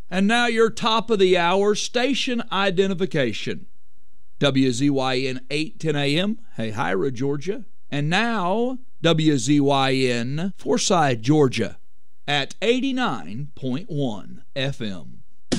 And now your top of the hour station identification. WZYN 810 AM, Hahira, Georgia. And now WZYN Forsyth, Georgia at 89.1 FM.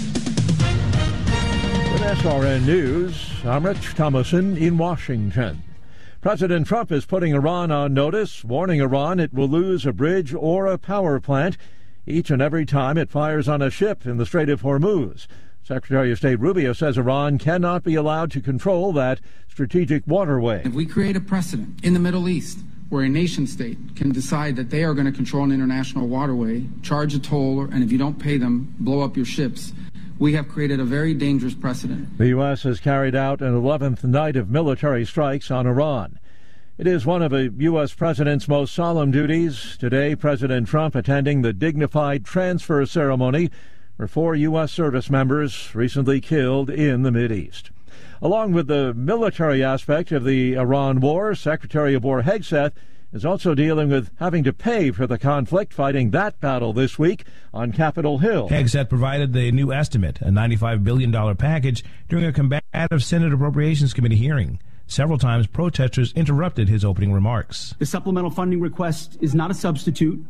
With SRN News, I'm Rich Thomason in Washington. President Trump is putting Iran on notice, warning Iran it will lose a bridge or a power plant each and every time it fires on a ship in the Strait of Hormuz. Secretary of State Rubio says Iran cannot be allowed to control that strategic waterway. If we create a precedent in the Middle East where a nation state can decide that they are going to control an international waterway, charge a toll, and if you don't pay them, blow up your ships, we have created a very dangerous precedent. The U.S. has carried out an 11th night of military strikes on Iran. It is one of a U.S. president's most solemn duties. Today, President Trump attending the dignified transfer ceremony for 4 U.S. service members recently killed in the Mideast. Along with the military aspect of the Iran war, Secretary of War Hegseth is also dealing with having to pay for the conflict, fighting that battle this week on Capitol Hill. Hegseth provided the new estimate, a $95 billion package, during a combative Senate Appropriations Committee hearing. Several times, protesters interrupted his opening remarks. The supplemental funding request is not a substitute.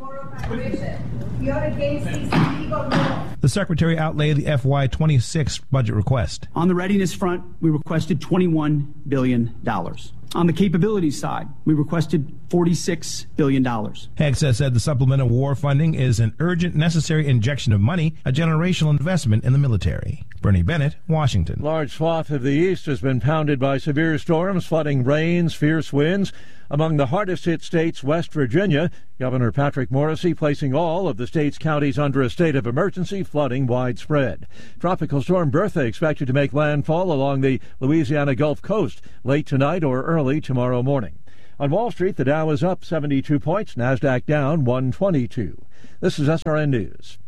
The Secretary outlaid the FY26 budget request. On the readiness front, we requested $21 billion. On the capabilities side, we requested $46 billion. Hegseth said the supplemental war funding is an urgent, necessary injection of money, a generational investment in the military. Bernie Bennett, Washington. Large swath of the east has been pounded by severe storms, flooding rains, fierce winds. Among the hardest hit states, West Virginia, Governor Patrick Morrisey placing all of the state's counties under a state of emergency, flooding widespread. Tropical storm Bertha expected to make landfall along the Louisiana Gulf Coast late tonight or early tomorrow morning. On Wall Street, the Dow is up 72 points, NASDAQ down 122. This is SRN News.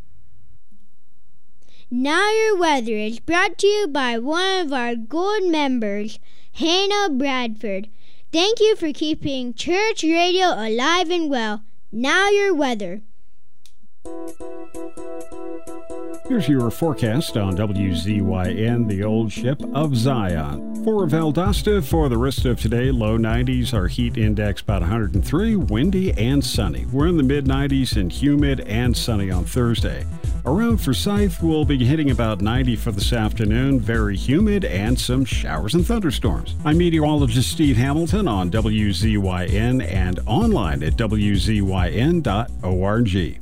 Now Your Weather is brought to you by one of our gold members, Hannah Bradford. Thank you for keeping church radio alive and well. Now Your Weather. Here's your forecast on WZYN, the old ship of Zion. For Valdosta, for the rest of today, low 90s, our heat index about 103, windy and sunny. We're in the mid-90s and humid and sunny on Thursday. Around Forsyth, we'll be hitting about 90 for this afternoon, very humid and some showers and thunderstorms. I'm meteorologist Steve Hamilton on WZYN and online at WZYN.org.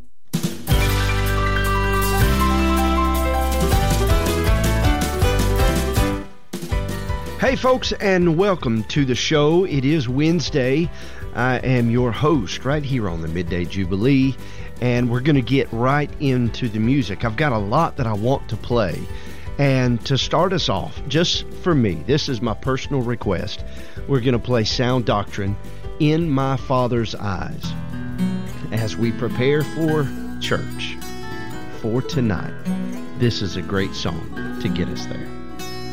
Hey folks, and welcome to the show. It is Wednesday. I am your host right here on the Midday Jubilee, and we're going to get right into the music. I've got a lot that I want to play, and to start us off, just for me, this is my personal request, we're going to play Sound Doctrine, In My Father's Eyes, as we prepare for church for tonight. This is a great song to get us there.